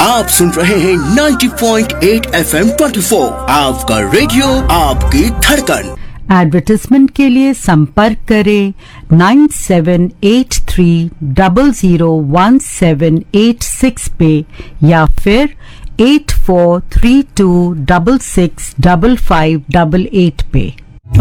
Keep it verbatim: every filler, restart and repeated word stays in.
आप सुन रहे हैं नब्बे पॉइंट आठ एफ एम चौबीस, आपका रेडियो आपकी धड़कन। एडवर्टाइजमेंट के लिए संपर्क करें nine seven eight three double zero one seven eight six पे या फिर eight four three to double six double five double eight पे।